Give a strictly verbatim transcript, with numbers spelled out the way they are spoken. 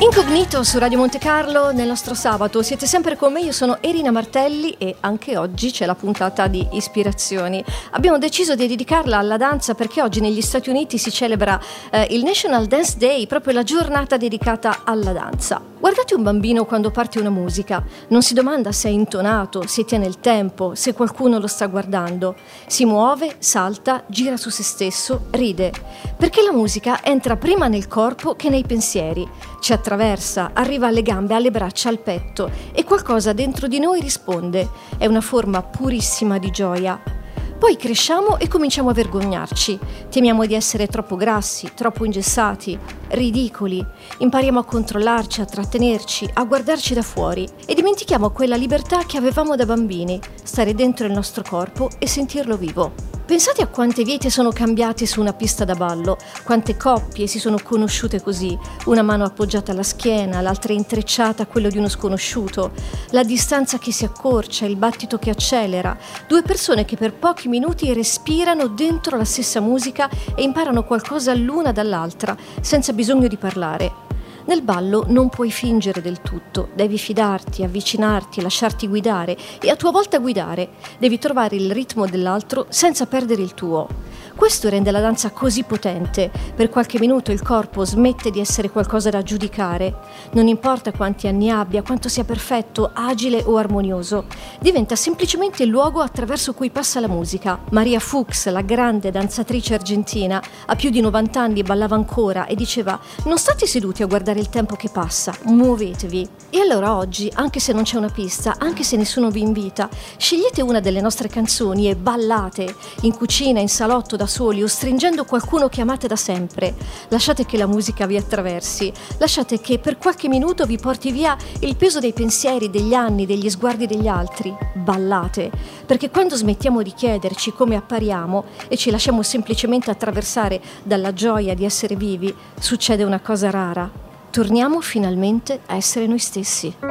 Incognito su Radio Monte Carlo nel nostro sabato. Siete sempre con me, io sono Erina Martelli e anche oggi c'è la puntata di Ispirazioni. Abbiamo deciso di dedicarla alla danza perché oggi negli Stati Uniti si celebra eh, il National Dance Day, proprio la giornata dedicata alla danza. Guardate un bambino quando parte una musica, non si domanda se è intonato, se tiene il tempo, se qualcuno lo sta guardando. Si muove, salta, gira su se stesso, ride, perché la musica entra prima nel corpo che nei pensieri, ci attraversa, arriva alle gambe, alle braccia, al petto e qualcosa dentro di noi risponde. È una forma purissima di gioia. Poi cresciamo e cominciamo a vergognarci. Temiamo di essere troppo grassi, troppo ingessati, ridicoli. Impariamo a controllarci, a trattenerci, a guardarci da fuori e dimentichiamo quella libertà che avevamo da bambini, stare dentro il nostro corpo e sentirlo vivo. Pensate a quante vite sono cambiate su una pista da ballo, quante coppie si sono conosciute così, una mano appoggiata alla schiena, l'altra intrecciata a quello di uno sconosciuto, la distanza che si accorcia, il battito che accelera, due persone che per pochi minuti respirano dentro la stessa musica e imparano qualcosa l'una dall'altra, senza bisogno di parlare. Nel ballo non puoi fingere del tutto, devi fidarti, avvicinarti, lasciarti guidare e a tua volta guidare. Devi trovare il ritmo dell'altro senza perdere il tuo. Questo rende la danza così potente. Per qualche minuto il corpo smette di essere qualcosa da giudicare. Non importa quanti anni abbia, quanto sia perfetto, agile o armonioso. Diventa semplicemente il luogo attraverso cui passa la musica. Maria Fuchs, la grande danzatrice argentina, a più di novanta anni ballava ancora e diceva: non state seduti a guardare il tempo che passa, muovetevi. E allora oggi, anche se non c'è una pista, anche se nessuno vi invita, scegliete una delle nostre canzoni e ballate, in cucina, in salotto, da soli o stringendo qualcuno che amate da sempre. Lasciate che la musica vi attraversi, lasciate che per qualche minuto vi porti via il peso dei pensieri, degli anni, degli sguardi degli altri. Ballate, perché quando smettiamo di chiederci come appariamo e ci lasciamo semplicemente attraversare dalla gioia di essere vivi, succede una cosa rara. Torniamo finalmente a essere noi stessi.